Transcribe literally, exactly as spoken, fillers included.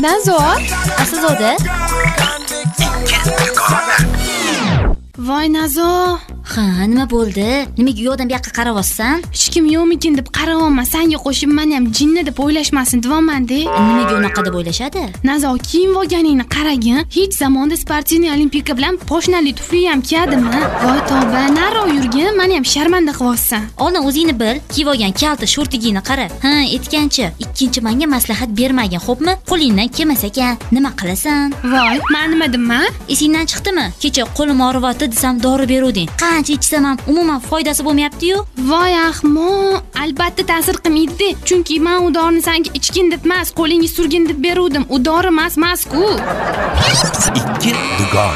Nazo, Aslzoda. voy Nazo. Ha, nima bo'ldi? Nimaga yo'qdan bu yoqqa qaryapsan? Hech kim yo'qmikin deb qaryapman. Senga qo'shib men ham jinni deb o'ylashmasin deyapman-da. Nimaga unaqa deb o'ylashadi? Nazo, kiyim olganingni qaragin. Hech zamonda sportivniy olimpiyaka bilan poshnali tufli ham kiyadimi? Voy tavba, naro yurgin, meni ham sharmanda qilyapsan. Oldin o'zingni bil, kiyib olgan kalta shortigingni qara. Ha, aytganchi, ikkinchi menga maslahat bermagin, xo'pmi? Qo'lingdan kelmas ekan, nima qilasan? Voy, men nima dedim-a? Esingdan chiqdimi? Kecha qo'lim og'riyapti desam dori beruvding. Qancha ichsam ham umuman foydasi bo'lmayapti-yu. Voy ahmoq, albatta ta'sir qilmaydi. Chunki men u dorini senga ichgin deb emas, qo'lingga surgin deb beruvdim. U dori emas, emas-ku. ikki dugon